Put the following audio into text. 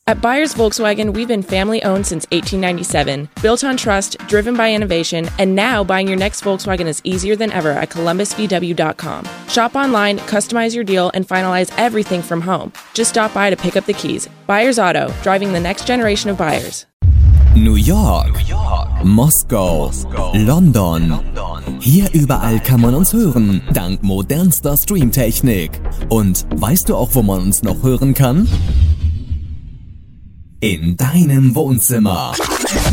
At Buyers Volkswagen, we've been family-owned since 1897, built on trust, driven by innovation, and now buying your next Volkswagen is easier than ever at columbusvw.com. Shop online, customize your deal, and finalize everything from home. Just stop by to pick up the keys. Buyers Auto, driving the next generation of buyers. New York, Moskau, London. Hier überall kann man uns hören, dank modernster Streamtechnik. Und weißt du auch, wo man uns noch hören kann? In deinem Wohnzimmer.